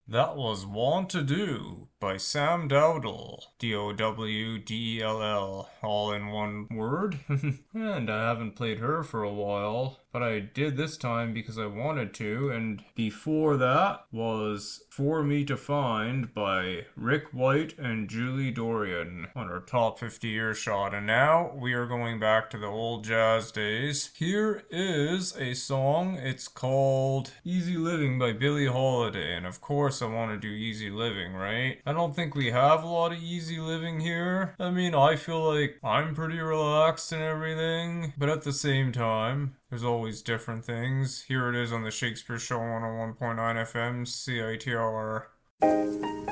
That was Want to Do by Sam Dowdle. Dowdell, all in one word. And I haven't played her for a while, but I did this time because I wanted to. And before that was For Me to Find by Rick White and Julie Dorian on our top 50 earshot. And now we are going back to the old jazz days. Here is a song. It's called Easy Living by Billie Holiday. And of course, I want to do Easy Living, right? I don't think we have a lot of easy living here. I mean, I feel like I'm pretty relaxed and everything, but at the same time, there's always different things. Here it is on the Shakespeare Show 101.9 FM, CITR.